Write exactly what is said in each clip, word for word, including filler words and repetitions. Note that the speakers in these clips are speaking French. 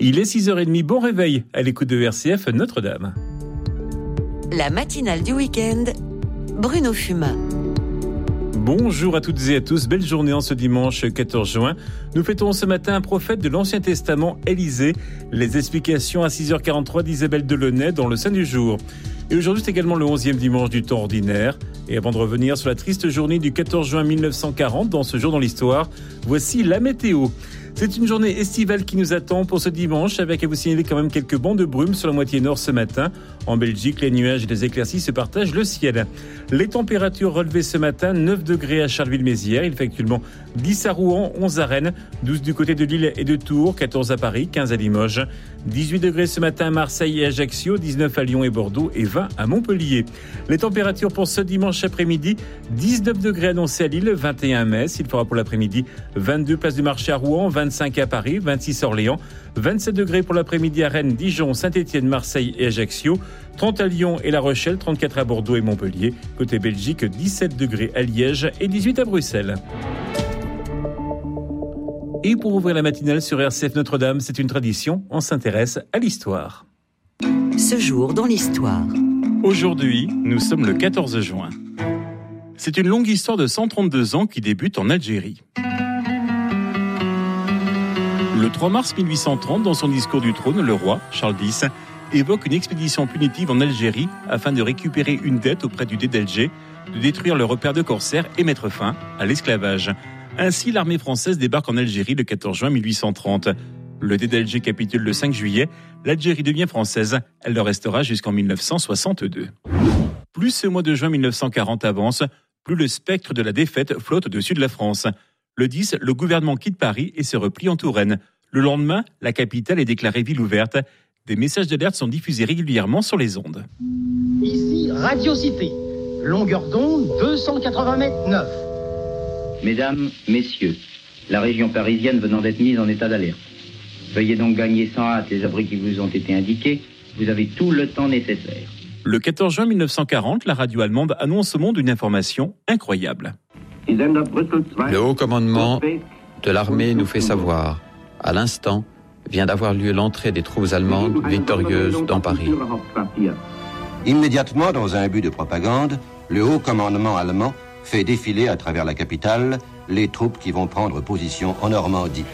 Il est six heures trente, bon réveil à l'écoute de R C F Notre-Dame. La matinale du week-end, Bruno Fumat. Bonjour à toutes et à tous, belle journée en ce dimanche quatorze juin. Nous fêtons ce matin un prophète de l'Ancien Testament, Élisée. Les explications à six heures quarante-trois d'Isabelle Delaunay dans le Saint du jour. Et aujourd'hui, c'est également le onzième dimanche du temps ordinaire. Et avant de revenir sur la triste journée du quatorze juin mille neuf cent quarante, dans ce jour dans l'histoire, voici la météo. C'est une journée estivale qui nous attend pour ce dimanche, avec à vous signaler quand même quelques bancs de brume sur la moitié nord ce matin. En Belgique, les nuages et les éclaircies se partagent le ciel. Les températures relevées ce matin, neuf degrés à Charleville-Mézières. Il fait actuellement dix à Rouen, onze à Rennes, douze du côté de Lille et de Tours, quatorze à Paris, quinze à Limoges, dix-huit degrés ce matin à Marseille et Ajaccio, dix-neuf à Lyon et Bordeaux et vingt à Montpellier. Les températures pour ce dimanche après-midi, dix-neuf degrés annoncés à Lille, vingt et un à Metz. Il fera pour l'après-midi vingt-deux place du Marché à Rouen, vingt-cinq à Paris, vingt-six à Orléans, vingt-sept degrés pour l'après-midi à Rennes, Dijon, Saint-Étienne, Marseille et Ajaccio, trente à Lyon et La Rochelle, trente-quatre à Bordeaux et Montpellier. Côté Belgique, dix-sept degrés à Liège et dix-huit à Bruxelles. Et pour ouvrir la matinale sur R C F Notre-Dame, c'est une tradition, on s'intéresse à l'histoire. Ce jour dans l'histoire. Aujourd'hui, nous sommes le quatorze juin. C'est une longue histoire de cent trente-deux ans qui débute en Algérie. Le trois mars mille huit cent trente, dans son discours du trône, le roi, Charles X, évoque une expédition punitive en Algérie afin de récupérer une dette auprès du Dey d'Alger, de détruire le repère de corsaires et mettre fin à l'esclavage. Ainsi, l'armée française débarque en Algérie le quatorze juin mille huit cent trente. Le Dey d'Alger capitule le cinq juillet. L'Algérie devient française. Elle le restera jusqu'en mille neuf cent soixante-deux. Plus ce mois de juin mille neuf cent quarante avance, plus le spectre de la défaite flotte au-dessus de la France. Le dix, le gouvernement quitte Paris et se replie en Touraine. Le lendemain, la capitale est déclarée ville ouverte. Des messages d'alerte sont diffusés régulièrement sur les ondes. Ici, Radio Cité. Longueur d'onde deux cent quatre-vingts mètres neuf. Mesdames, messieurs, la région parisienne venant d'être mise en état d'alerte. Veuillez donc gagner sans hâte les abris qui vous ont été indiqués. Vous avez tout le temps nécessaire. Le quatorze juin mille neuf cent quarante, la radio allemande annonce au monde une information incroyable. Le haut commandement de l'armée nous fait savoir, à l'instant, vient d'avoir lieu l'entrée des troupes allemandes victorieuses dans Paris. Immédiatement, dans un but de propagande, le haut commandement allemand fait défiler à travers la capitale les troupes qui vont prendre position en Normandie.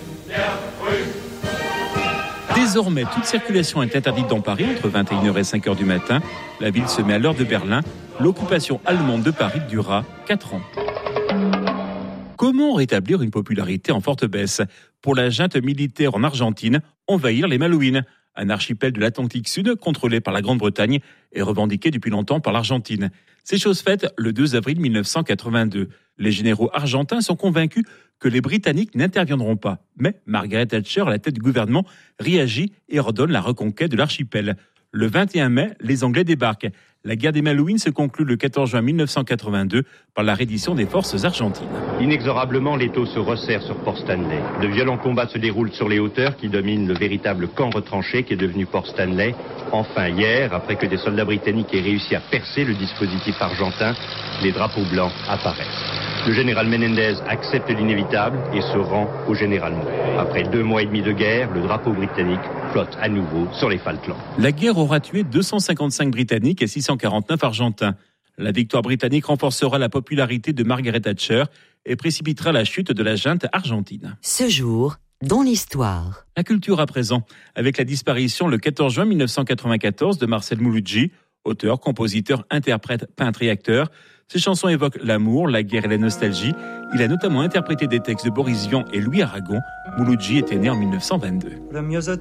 Désormais, toute circulation est interdite dans Paris entre vingt et une heures et cinq heures du matin. La ville se met à l'heure de Berlin. L'occupation allemande de Paris durera quatre ans. Comment rétablir une popularité en forte baisse ? Pour la junte militaire en Argentine, envahir les Malouines, un archipel de l'Atlantique Sud contrôlé par la Grande-Bretagne et revendiqué depuis longtemps par l'Argentine. C'est chose faite le deux avril mille neuf cent quatre-vingt-deux. Les généraux argentins sont convaincus que les Britanniques n'interviendront pas. Mais Margaret Thatcher, à la tête du gouvernement, réagit et ordonne la reconquête de l'archipel. Le vingt et un mai, les Anglais débarquent. La guerre des Malouines se conclut le quatorze juin mille neuf cent quatre-vingt-deux par la reddition des forces argentines. Inexorablement, l'étau se resserre sur Port Stanley. De violents combats se déroulent sur les hauteurs qui dominent le véritable camp retranché qui est devenu Port Stanley. Enfin, hier, après que des soldats britanniques aient réussi à percer le dispositif argentin, les drapeaux blancs apparaissent. Le général Menendez accepte l'inévitable et se rend au général Monroe. Après deux mois et demi de guerre, le drapeau britannique flotte à nouveau sur les Falklands. La guerre aura tué deux cent cinquante-cinq Britanniques et six cent quarante-neuf Argentins. La victoire britannique renforcera la popularité de Margaret Thatcher et précipitera la chute de la junte argentine. Ce jour dans l'histoire. La culture à présent, avec la disparition le quatorze juin mille neuf cent quatre-vingt-quatorze de Marcel Mouloudji, auteur, compositeur, interprète, peintre et acteur. Ses chansons évoquent l'amour, la guerre et la nostalgie. Il a notamment interprété des textes de Boris Vian et Louis Aragon. Mouloudji était né en mille neuf cent vingt-deux. Le mieux